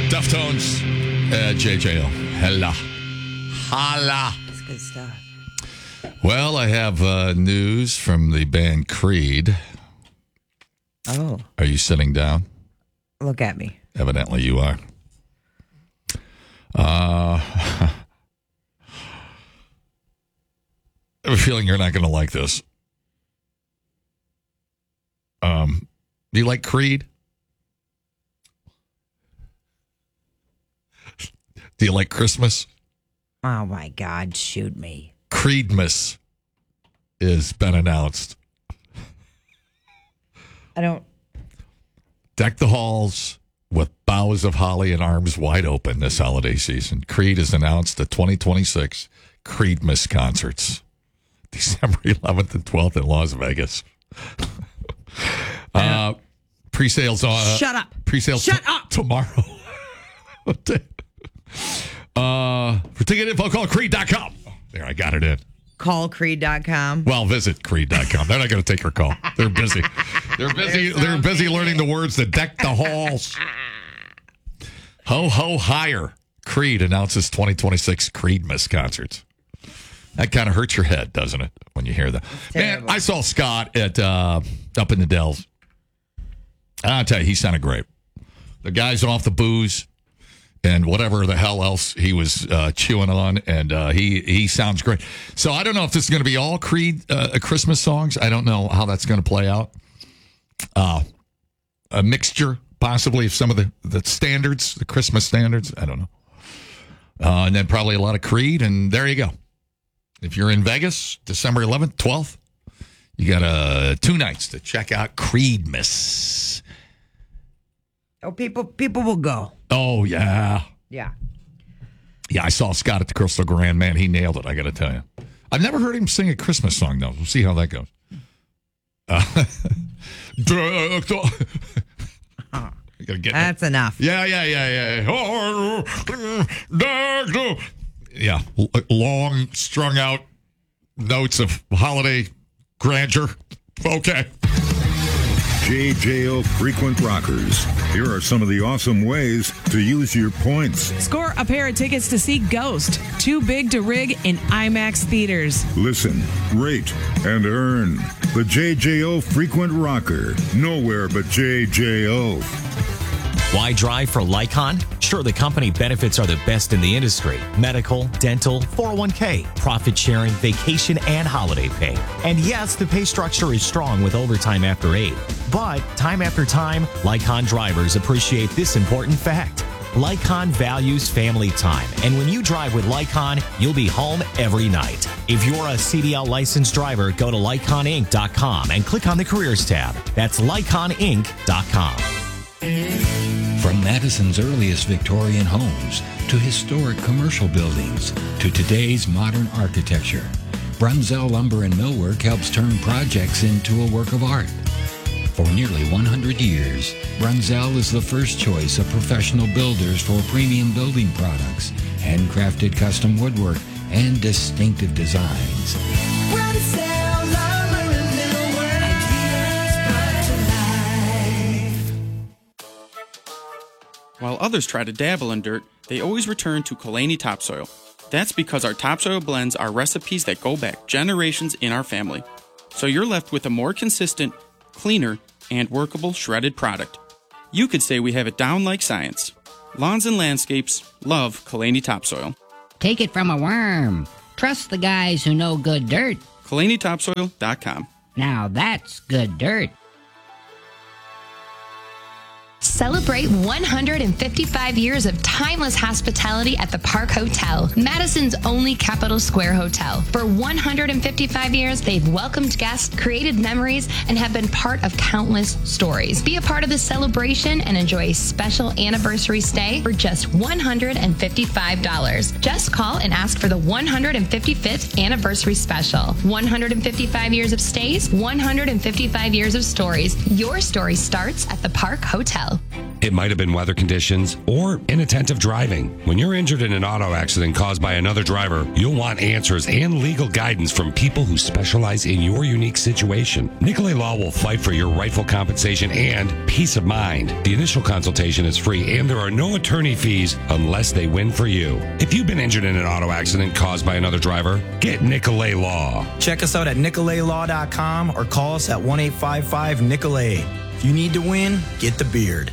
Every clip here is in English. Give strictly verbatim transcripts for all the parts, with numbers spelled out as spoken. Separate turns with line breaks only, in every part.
Deftones at J J O. Hella. Holla.
That's good stuff.
Well, I have uh, news from the band Creed.
Oh.
Are you sitting down?
Look at me.
Evidently you are. Uh, I have a feeling you're not going to like this. Um, do you like Creed? Do you like Christmas?
Oh, my God. Shoot me.
Creedmas has been announced.
I don't...
Deck the halls with boughs of holly and arms wide open this holiday season. Creed has announced the twenty twenty-six Creedmas concerts. December eleventh and twelfth in Las Vegas. uh, pre-sales on... Uh,
Shut up.
Pre-sales
Shut
t-
up.
tomorrow. uh, for ticket info, call creed dot com. There, I got it in.
Call creed dot com.
Well, visit creed dot com. They're not going to take your call. They're busy. They're busy. They're, they're busy learning the words that deck the halls. Ho, ho, higher. Creed announces twenty twenty-six Creedmas concerts. That kind of hurts your head, doesn't it, when you hear that? Man, I saw Scott at uh, up in the Dells. I'll tell you, he sounded great. The guy's off the booze and whatever the hell else he was uh, chewing on, and uh, he he sounds great. So I don't know if this is going to be all Creed uh, Christmas songs. I don't know how that's going to play out. Uh, a mixture, possibly, of some of the, the standards, the Christmas standards. I don't know. Uh, and then probably a lot of Creed, and there you go. If you're in Vegas, December eleventh, twelfth, you got uh, two nights to check out Creedmas.
Oh, people, people will go.
Oh, yeah.
Yeah.
Yeah, I saw Scott at the Crystal Grand. Man, he nailed it, I got to tell you. I've never heard him sing a Christmas song, though. We'll see how that goes. Uh, you gotta get
That's
it.
enough.
Yeah, yeah, yeah, yeah. Yeah, l- long, strung out notes of holiday grandeur. Okay.
J J O Frequent Rockers. Here are some of the awesome ways to use your points.
Score a pair of tickets to see Ghost, Too Big to Rig in IMAX theaters.
Listen, rate, and earn. The J J O Frequent Rocker. Nowhere but J J O.
Why drive for Lycon? Sure, the company benefits are the best in the industry. Medical, dental, four oh one k, profit sharing, vacation, and holiday pay. And yes, the pay structure is strong with overtime after eight. But time after time, Lycon drivers appreciate this important fact. Lycon values family time. And when you drive with Lycon, you'll be home every night. If you're a C D L licensed driver, go to lycon inc dot com and click on the careers tab. That's lycon inc dot com.
From Madison's earliest Victorian homes to historic commercial buildings to today's modern architecture, Brunzell Lumber and Millwork helps turn projects into a work of art. For nearly one hundred years, Brunzell is the first choice of professional builders for premium building products, handcrafted custom woodwork, and distinctive designs.
Brunzell Lumber and Millwork, ideas brought to life.
While others try to dabble in dirt, they always return to Kalani Topsoil. That's because our topsoil blends are recipes that go back generations in our family. So you're left with a more consistent, cleaner, and workable shredded product. You could say we have it down like science. Lawns and landscapes love Kalani Topsoil.
Take it from a worm. Trust the guys who know good dirt.
Kalani Topsoil dot com.
Now that's good dirt.
Celebrate one hundred fifty-five years of timeless hospitality at the Park Hotel, Madison's only Capitol Square hotel. For one hundred fifty-five years, they've welcomed guests, created memories, and have been part of countless stories. Be a part of the celebration and enjoy a special anniversary stay for just one hundred fifty-five dollars. Just call and ask for the one hundred fifty-fifth anniversary special. one hundred fifty-five years of stays, one hundred fifty-five years of stories. Your story starts at the Park Hotel.
It might have been weather conditions or inattentive driving. When you're injured in an auto accident caused by another driver, you'll want answers and legal guidance from people who specialize in your unique situation. Nicolay Law will fight for your rightful compensation and peace of mind. The initial consultation is free and there are no attorney fees unless they win for you. If you've been injured in an auto accident caused by another driver, get Nicolay Law.
Check us out at nicolay law dot com or call us at one eight five five Nicolay. If you need to win, get the beard.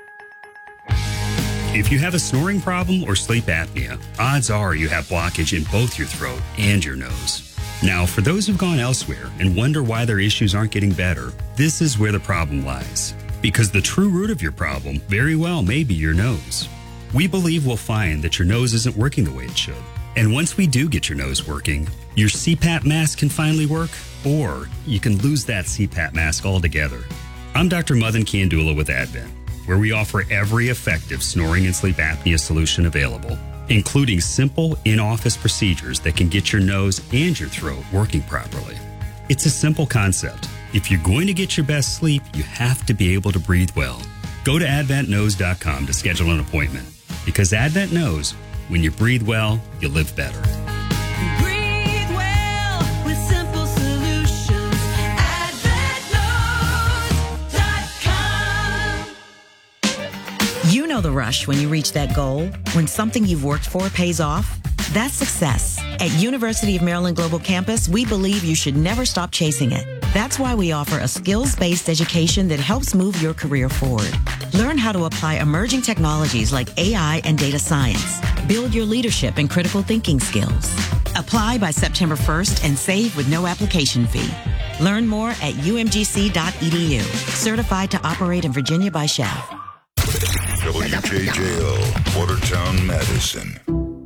If you have a snoring problem or sleep apnea, odds are you have blockage in both your throat and your nose. Now, for those who've gone elsewhere and wonder why their issues aren't getting better, this is where the problem lies. Because the true root of your problem very well may be your nose. We believe we'll find that your nose isn't working the way it should. And once we do get your nose working, your C PAP mask can finally work, or you can lose that C PAP mask altogether. I'm Doctor Madan Kandula with Advent, where we offer every effective snoring and sleep apnea solution available, including simple in-office procedures that can get your nose and your throat working properly. It's a simple concept. If you're going to get your best sleep, you have to be able to breathe well. Go to advent nose dot com to schedule an appointment, because Advent knows when you breathe well, you live better.
Breathe well with simple solutions. advent nose dot com.
You know the rush when you reach that goal, when something you've worked for pays off. That's success. At University of Maryland Global Campus, we believe you should never stop chasing it. That's why we offer a skills-based education that helps move your career forward. Learn how to apply emerging technologies like A I and data science. Build your leadership and critical thinking skills. Apply by September first and save with no application fee. Learn more at u m g c dot e d u. Certified to operate in Virginia by S H A F.
W J J O, Watertown, Madison.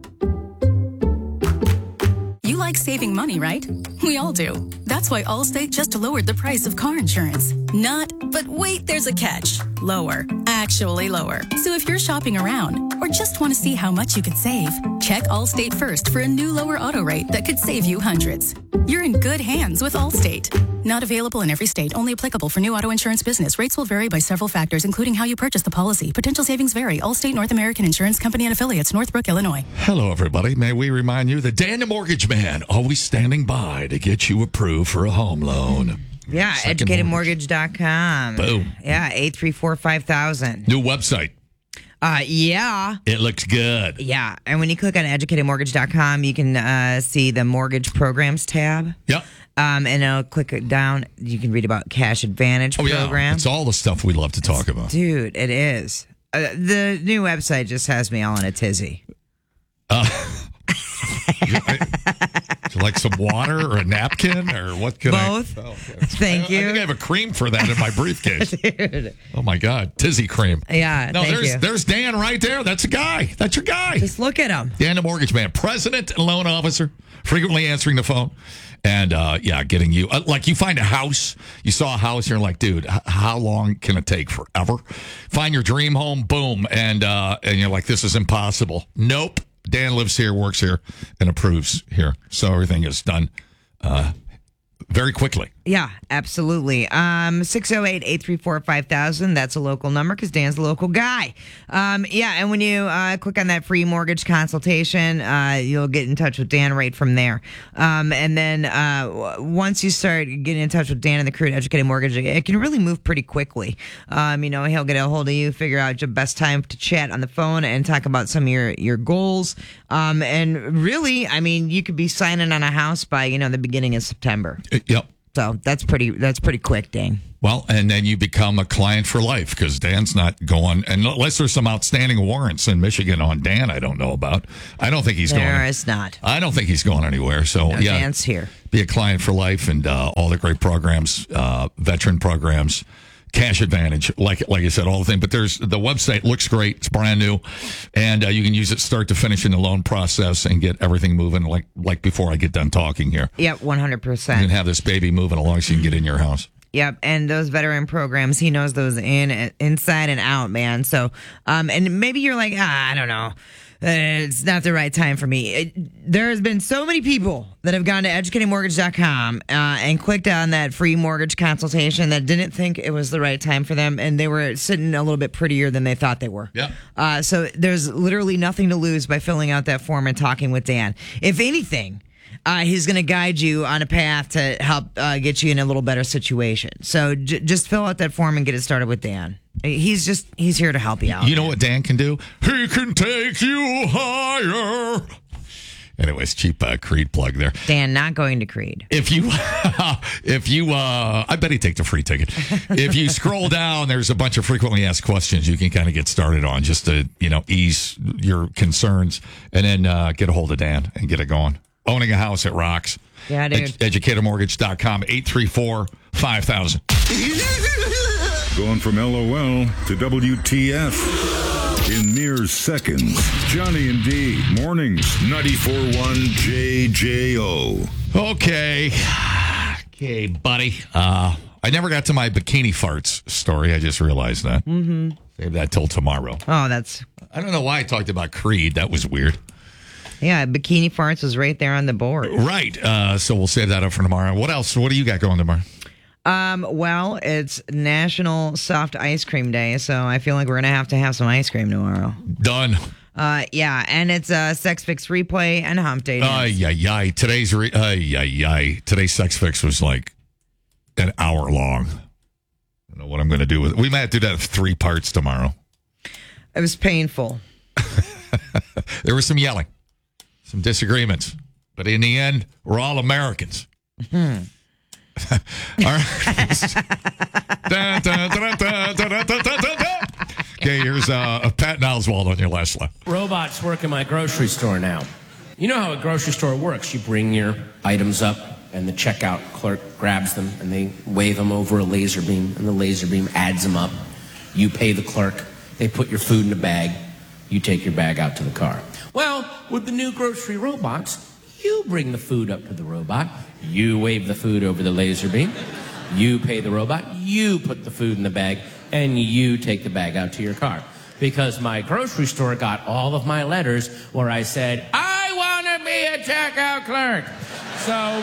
You like saving money, right? We all do. That's why Allstate just lowered the price of car insurance. Not, but wait, there's a catch. Lower. Actually lower. So if you're shopping around or just want to see how much you could save, check Allstate first for a new lower auto rate that could save you hundreds. You're in good hands with Allstate. Not available in every state, only applicable for new auto insurance business. Rates will vary by several factors, including how you purchase the policy. Potential savings vary. Allstate North American Insurance Company and Affiliates, Northbrook, Illinois.
Hello, everybody. May we remind you that Dan the Mortgage Man, always standing by to get you approved for a home loan.
Yeah,
Second
educated
mortgage.
mortgage dot com.
Boom.
Yeah, eight three four five thousand.
New website.
Uh, yeah.
It looks good.
Yeah. And when you click on educated mortgage dot com, you can uh, see the mortgage programs tab.
Yep.
Um, and I'll click it down. You can read about Cash Advantage
Oh, yeah.
program.
It's all the stuff we love to talk about.
Dude, it is. Uh, the new website just has me all in a tizzy.
Uh, you, you like some water or a napkin or what can
Both.
I? Oh,
Thank
I,
you.
I think I have a cream for that in my briefcase.
Dude.
Oh my God, Tizzy cream.
Yeah,
No,
thank
there's
you.
there's Dan right there. That's a guy. That's your guy.
Just look at him.
Dan the Mortgage Man, president and loan officer, frequently answering the phone. And, uh, yeah, getting you, uh, like you find a house, you saw a house, and you're like, dude, h- how long can it take? Forever? Find your dream home, boom. And, uh, and you're like, this is impossible. Nope. Dan lives here, works here, and approves here. So everything is done uh, very quickly.
Yeah, absolutely. Um, six oh eight, eight three four, five thousand. That's a local number because Dan's the local guy. Um, yeah, and when you uh, click on that free mortgage consultation, uh, you'll get in touch with Dan right from there. Um, and then uh, w- once you start getting in touch with Dan and the crew at Educated Mortgage, it can really move pretty quickly. Um, you know, he'll get a hold of you, figure out your best time to chat on the phone and talk about some of your, your goals. Um, and really, I mean, you could be signing on a house by, you know, the beginning of September.
Uh, Yep.
So that's pretty. That's pretty quick, Dang.
Well, and then you become a client for life because Dan's not going, and unless there's some outstanding warrants in Michigan on Dan, I don't know about. I don't think he's
There
going.
is not.
I don't think he's going anywhere. So
No,
yeah,
Dan's here.
Be a client for life, and uh, all the great programs, uh, veteran programs, Cash Advantage, like like I said, all the things. But there's the website looks great. It's brand new, and uh, you can use it start to finish in the loan process and get everything moving. Like like before I get done talking here,
Yep, one hundred
you
percent.
can have this baby moving along so you can get in your house.
Yep, and those veteran programs, he knows those in inside and out, man. So, um, and maybe you're like, ah, I don't know. it's not the right time for me. It, there has been so many people that have gone to educating mortgage dot com uh, and clicked on that free mortgage consultation that didn't think it was the right time for them, and they were sitting a little bit prettier than they thought they were.
Yeah.
Uh, so there's literally nothing to lose by filling out that form and talking with Dan. If anything, Uh, he's going to guide you on a path to help uh, get you in a little better situation. So j- just fill out that form and get it started with Dan. He's just, he's here to help you out.
You know what Dan can do? He can take you higher. Anyways, cheap uh, Creed plug there.
Dan, not going to Creed.
If you, if you, uh, I bet he'd take the free ticket. If you scroll down, there's a bunch of frequently asked questions you can kind of get started on just to, you know, ease your concerns and then uh, get a hold of Dan and get it going. Owning a house, it rocks.
Yeah, dude.
Ed- educator mortgage dot com, eight three four, five thousand.
Going from LOL to W T F in mere seconds. Johnny and D, mornings, ninety-four point one J J O.
Okay. Okay, buddy. Uh, I never got to my bikini farts story. I just realized that.
Mm-hmm.
Save that till tomorrow.
Oh, that's...
I don't know why I talked about Creed. That was weird.
Yeah, Bikini Farts is right there on the board.
Right. Uh, so we'll save that up for tomorrow. What else? What do you got going tomorrow?
Um, well, it's National Soft Ice Cream Day, so I feel like we're going to have to have some ice cream tomorrow.
Done.
Uh, yeah, and it's uh, Sex Fix Replay and Hump Day.
Ay, ay, ay. Today's, re- ay, ay, ay. Today's Sex Fix was like an hour long. I don't know what I'm going to do with it. We might do that in three parts tomorrow.
It was painful.
There was some yelling. Some disagreements, but in the end, we're all Americans.
Hmm.
All right. Da, da, da, da, da, da, da, da, da. Okay, here's uh, Pat Oswald on your last line.
Robots work in my grocery store now. You know how a grocery store works. You bring your items up, and the checkout clerk grabs them, and they wave them over a laser beam, and the laser beam adds them up. You pay the clerk. They put your food in a bag. You take your bag out to the car. Well, with the new grocery robots, you bring the food up to the robot. You wave the food over the laser beam. You pay the robot. You put the food in the bag, and you take the bag out to your car. Because my grocery store got all of my letters where I said, I want to be a checkout clerk. So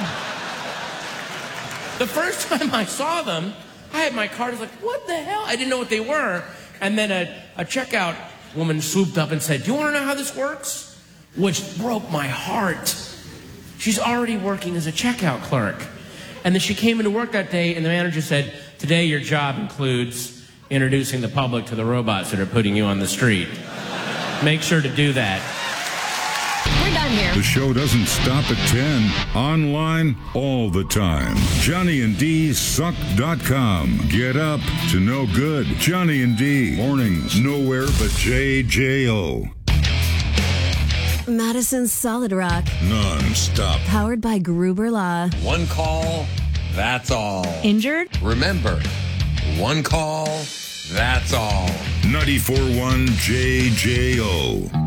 the first time I saw them, I had my card. I was like, what the hell? I didn't know what they were. And then a, a checkout woman swooped up and said, do you want to know how this works? Which broke my heart. She's already working as a checkout clerk. And then she came into work that day, and the manager said, today your job includes introducing the public to the robots that are putting you on the street. Make sure to do that.
We're done here.
The show doesn't stop at ten. Online all the time. Johnny and D suck dot com. Get up to no good. Johnny and D. Mornings nowhere but J J O.
Madison's Solid Rock.
Non-stop.
Powered by Gruber Law.
One call, that's all.
Injured?
Remember, one call, that's all.
ninety-four point one J J O.